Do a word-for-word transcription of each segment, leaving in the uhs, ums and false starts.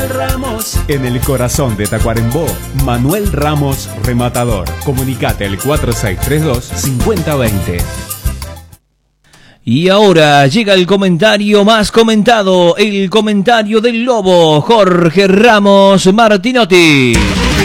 Manuel Ramos. En el corazón de Tacuarembó, Manuel Ramos Rematador. Comunicate al cuatro seis tres dos, cinco cero dos cero. Y ahora llega el comentario más comentado, el comentario del Lobo, Jorge Ramos Martinotti.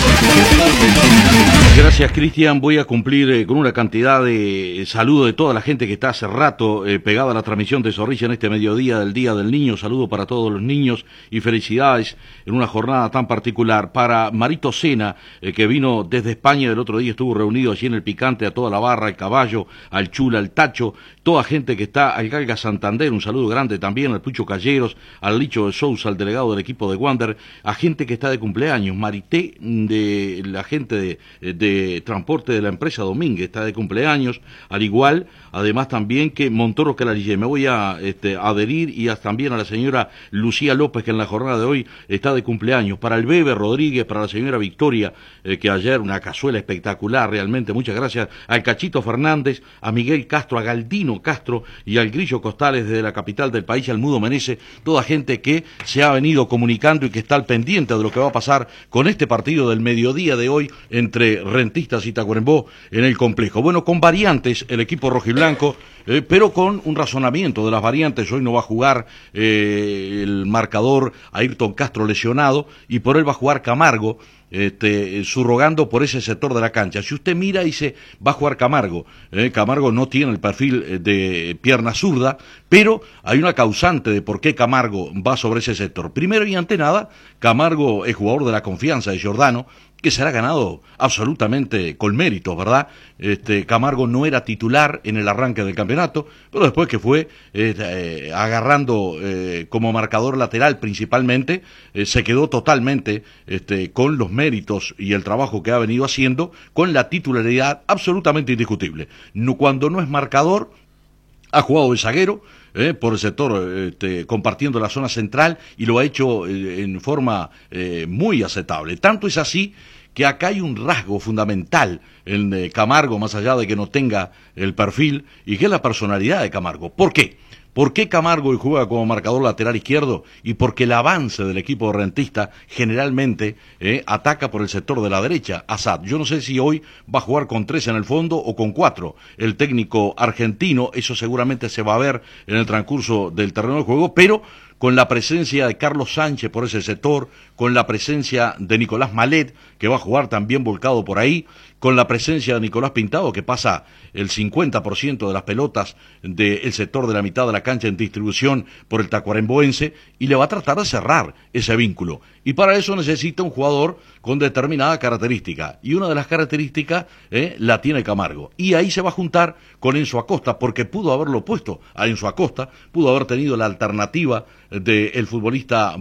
Gracias, Cristian. Voy a cumplir eh, con una cantidad de eh, saludos de toda la gente que está hace rato eh, pegada a la transmisión de Zorrilla en este mediodía del Día del Niño. Saludo para todos los niños y felicidades en una jornada tan particular. Para Marito Sena, eh, que vino desde España, el otro día estuvo reunido allí en el Picante, a toda la barra, al Caballo, al Chula, al Tacho, toda gente que está, al Galga Santander, un saludo grande también, al Pucho Calleros, al Licho de Sousa, al delegado del equipo de Wander, a gente que está de cumpleaños, Marité, de la gente de, de de transporte de la empresa Domínguez está de cumpleaños, al igual, además también que Montoro Calarille. Me voy a este, adherir y a, también a la señora Lucía López, que en la jornada de hoy está de cumpleaños, para el Bebe Rodríguez, para la señora Victoria, eh, que ayer una cazuela espectacular, realmente, muchas gracias, al Cachito Fernández, a Miguel Castro, a Galdino Castro y al Grillo Costales desde la capital del país, al Mudo Menezes, toda gente que se ha venido comunicando y que está al pendiente de lo que va a pasar con este partido del mediodía de hoy entre Rentistas y Tacuarembó en el complejo. Bueno, con variantes el equipo rojiblanco, eh, pero con un razonamiento de las variantes. Hoy no va a jugar eh, el marcador Ayrton Castro lesionado y por él va a jugar Camargo, este, subrogando por ese sector de la cancha. Si usted mira, dice, va a jugar Camargo. Eh, Camargo no tiene el perfil de pierna zurda, pero hay una causante de por qué Camargo va sobre ese sector. Primero y ante nada, Camargo es jugador de la confianza de Giordano, que se ha ganado absolutamente con méritos, ¿verdad? Este, Camargo no era titular en el arranque del campeonato, pero después que fue eh, eh, agarrando eh, como marcador lateral principalmente, eh, se quedó totalmente este, con los méritos y el trabajo que ha venido haciendo, con la titularidad absolutamente indiscutible. No, cuando no es marcador, ha jugado de zaguero, eh, por el sector, este, compartiendo la zona central, y lo ha hecho eh, en forma eh, muy aceptable. Tanto es así que acá hay un rasgo fundamental en eh, Camargo, más allá de que no tenga el perfil, y que es la personalidad de Camargo. ¿Por qué? ¿Por qué Camargo juega como marcador lateral izquierdo? Y porque el avance del equipo rentista generalmente eh, ataca por el sector de la derecha. Asad, yo no sé si hoy va a jugar con tres en el fondo o con cuatro. El técnico argentino, eso seguramente se va a ver en el transcurso del terreno de juego, pero con la presencia de Carlos Sánchez por ese sector, con la presencia de Nicolás Malet, que va a jugar también volcado por ahí, con la presencia de Nicolás Pintado, que pasa el cincuenta por ciento de las pelotas del sector de la mitad de la cancha en distribución por el tacuaremboense, y le va a tratar de cerrar ese vínculo. Y para eso necesita un jugador con determinada característica, y una de las características eh, la tiene Camargo. Y ahí se va a juntar con Enzo Acosta, porque pudo haberlo puesto a Enzo Acosta, pudo haber tenido la alternativa del futbolista